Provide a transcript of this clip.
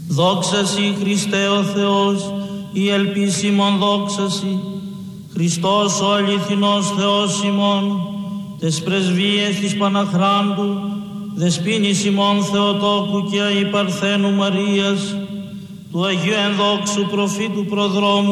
Δόξα Σοι Χριστέ ο Θεός, η ελπίς ημών δόξα Σοι. Χριστός ο αληθινός Θεός ημών, τες πρεσβείες της Παναχράντου, δεσποίνης ημών Θεοτόκου και αη Παρθένου Μαρίας, του Αγίου Ενδόξου προφήτου προδρόμου